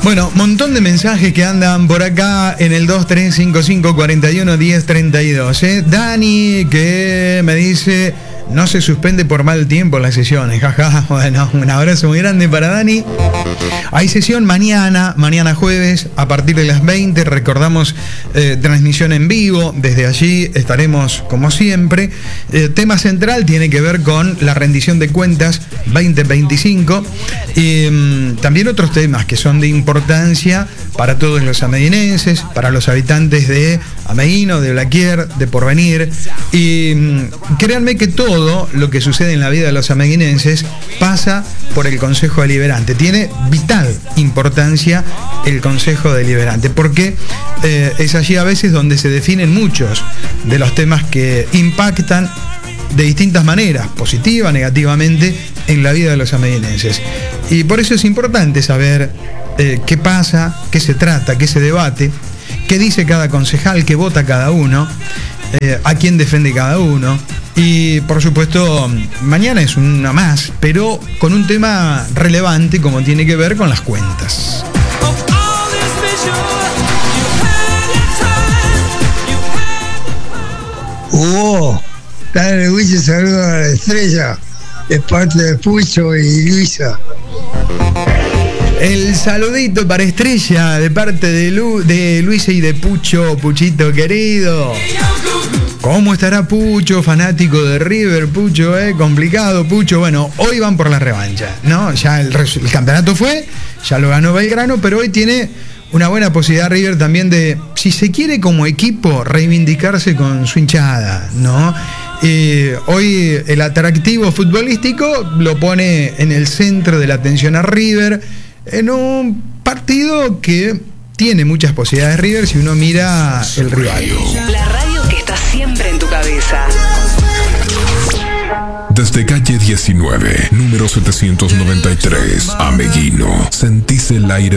Bueno, montón de mensajes que andan por acá en el 2355411032. Dani, que me dice, no se suspende por mal tiempo las sesiones. Jaja, bueno, un abrazo muy grande para Dani. Hay sesión mañana jueves, a partir de las 20. Recordamos, transmisión en vivo. Desde allí estaremos como siempre. Tema central tiene que ver con la rendición de cuentas 2025. También otros temas que son de importancia para todos los amedinenses, para los habitantes de Ameguino, de Blaquier, de Porvenir. Y créanme que todo lo que sucede en la vida de los ameguinenses pasa por el Consejo Deliberante. Tiene vital importancia el Consejo Deliberante, porque es allí a veces donde se definen muchos de los temas que impactan de distintas maneras, positiva, negativamente, en la vida de los ameguinenses. Y por eso es importante saber qué pasa, qué se trata, qué se debate, qué dice cada concejal, qué vota cada uno, a quién defiende cada uno. Y por supuesto, mañana es una más, pero con un tema relevante como tiene que ver con las cuentas. Dale mucho saludo a la estrella, de parte de Pucho y Luisa. El saludito para Estrella de parte de Luisa y de Pucho, Puchito querido. ¿Cómo estará Pucho, fanático de River? Pucho, complicado, Pucho. Bueno, hoy van por la revancha, ¿no? Ya el campeonato fue, ya lo ganó Belgrano, pero hoy tiene una buena posibilidad River también de, si se quiere como equipo, reivindicarse con su hinchada, ¿no? Hoy el atractivo futbolístico lo pone en el centro de la atención a River, en un partido que tiene muchas posibilidades River si uno mira el rival. La radio que está siempre en tu cabeza. Desde calle 19, número 793, Ameguino, sentís el aire